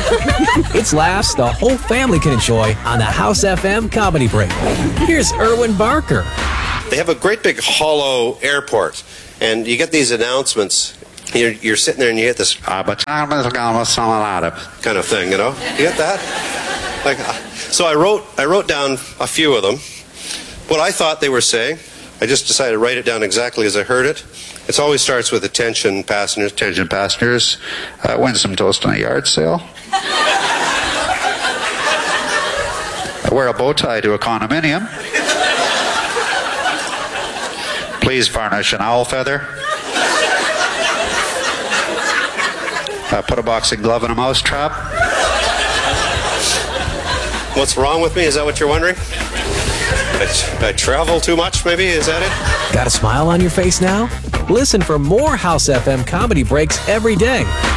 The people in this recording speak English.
It's laughs the whole family can enjoy on the House FM Comedy Break. Here's Erwin Barker. They have a great big hollow airport, and you get these announcements. You're sitting there and you get this kind of thing, you know? You get that? So I wrote down a few of them. What I thought they were saying, I just decided to write it down exactly as I heard it. It always starts with attention passengers. Attention passengers, win some toast on a yard sale. I wear a bow tie to a condominium. Please varnish an owl feather. Put a boxing glove in a mouse trap. What's wrong with me? Is that what you're wondering? I travel too much, maybe? Is that it? Got a smile on your face now? Listen for more House FM Comedy Breaks every day